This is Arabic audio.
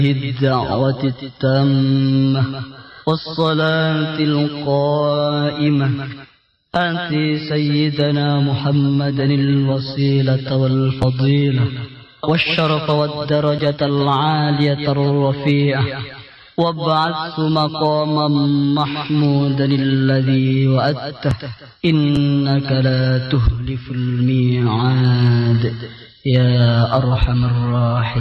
الدعوة التامة والصلاة القائمة آت سيدنا محمدا الوسيلة والفضيلة والشرف والدرجة العالية الرفيعة وابعث مقاما محمودا الذي وعدته إنك لا تخلف الميعاد يا أرحم الراحمين.